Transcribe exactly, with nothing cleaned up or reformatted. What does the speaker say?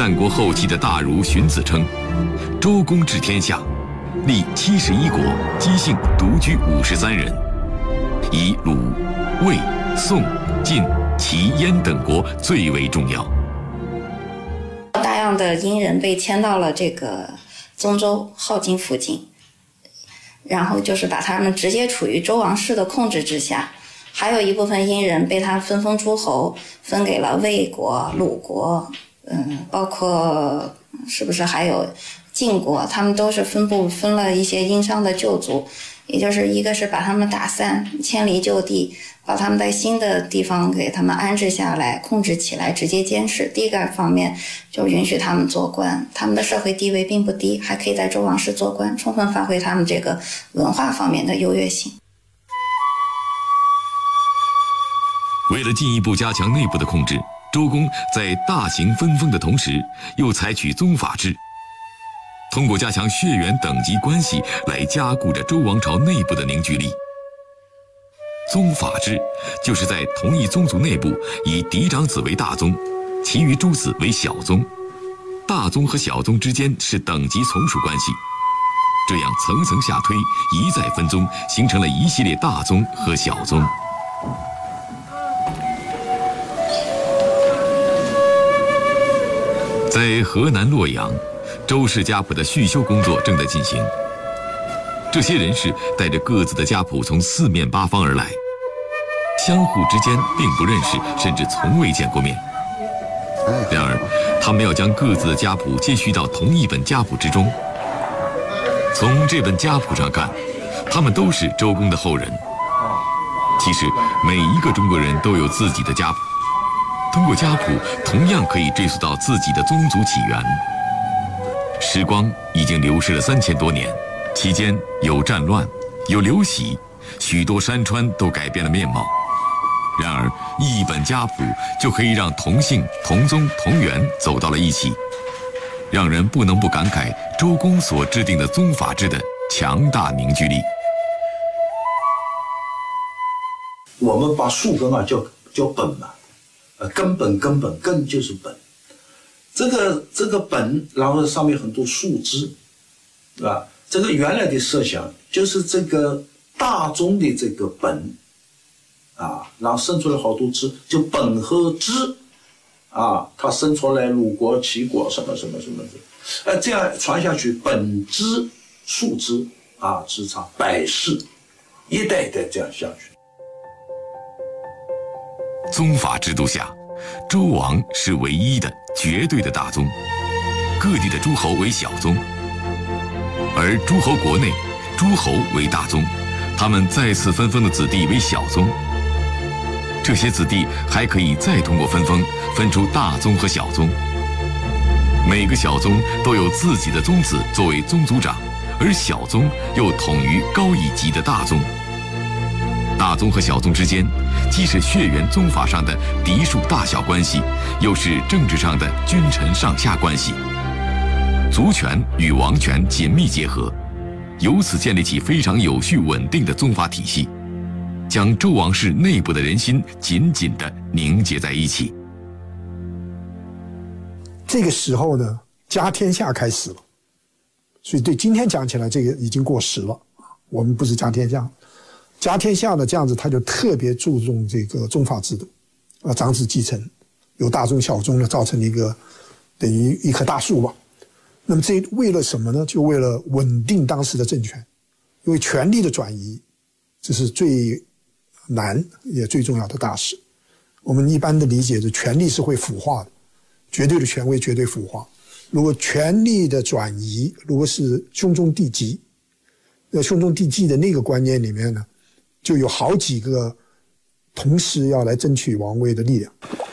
战国后期的大儒荀子称，周公治天下，立七十一国，姬姓独居五十三人，以鲁、魏、宋、晋、齐、燕等国最为重要。 大量的殷人被迁到了这个宗周、镐京附近，然后就是把他们直接处于周王室的控制之下。还有一部分殷人被他分封诸侯，分给了魏国、鲁国，嗯，包括是不是还有晋国，他们都是分布分了一些殷商的旧族，也就是一个是把他们打散，迁离就地，把他们在新的地方给他们安置下来，控制起来，直接监视。第一个方面就允许他们做官，他们的社会地位并不低，还可以在周王室做官，充分发挥他们这个文化方面的优越性。 为了进一步加强内部的控制，周公在大行分封的同时，又采取宗法制，通过加强血缘等级关系来加固着周王朝内部的凝聚力。宗法制就是在同一宗族内部以嫡长子为大宗，其余诸子为小宗，大宗和小宗之间是等级从属关系，这样层层下推，一再分宗，形成了一系列大宗和小宗。在河南洛阳，周氏家谱的续修工作正在进行。这些人士带着各自的家谱从四面八方而来，相互之间并不认识，甚至从未见过面。然而，他们要将各自的家谱接续到同一本家谱之中。从这本家谱上看，他们都是周公的后人。其实，每一个中国人都有自己的家谱。通过家谱，同样可以追溯到自己的宗族起源。时光已经流逝了三千多年，期间有战乱，有流徙，许多山川都改变了面貌。然而，一本家谱就可以让同姓、同宗、同源走到了一起，让人不能不感慨周公所制定的宗法制的强大凝聚力。 我们把树根啊叫叫本嘛。根本根本根就是本，这个这个本，然后上面很多树枝，对吧？这个原来的设想就是这个大宗的这个本，啊，然后生出来好多枝，就本和枝，啊，它生出来鲁国、齐国什么什么什么的，呃，这样传下去，本枝、树枝啊，枝杈、百世，一代一代这样下去。 宗法制度下，周王是唯一的绝对的大宗，各地的诸侯为小宗，而诸侯国内，诸侯为大宗，他们再次分封的子弟为小宗。这些子弟还可以再通过分封分出大宗和小宗，每个小宗都有自己的宗子作为宗族长，而小宗又统于高一级的大宗。大宗和小宗之间，既是血缘宗法上的嫡庶大小关系，又是政治上的君臣上下关系，族权与王权紧密结合，由此建立起非常有序稳定的宗法体系，将周王室内部的人心紧紧地凝结在一起。 这个时候呢，家天下开始了，所以对今天讲起来，这个已经过时了。我们不是家天下。家天下呢，这样子他就特别注重这个宗法制度，啊，长子继承，有大宗小宗呢，造成了一个等于一棵大树吧。那么这为了什么呢？就为了稳定当时的政权，因为权力的转移，这是最难也最重要的大事。我们一般的理解是，权力是会腐化的，绝对的权威绝对腐化。如果权力的转移，如果是兄终弟及，那兄终弟及的那个观念里面呢，就有好几个同时要来争取王位的力量。